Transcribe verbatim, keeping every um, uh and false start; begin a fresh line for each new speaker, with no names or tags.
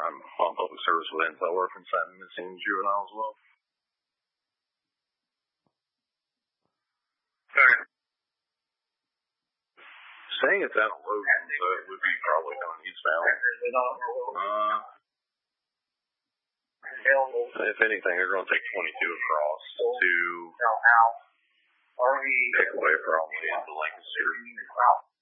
I'm on public service with Intel work and sent missing juvenile as well.
Okay.
Saying it's out of Logan, so it would be probably going eastbound. Uh, if anything, they're going to take twenty-two across to Pickaway, probably into Lancaster.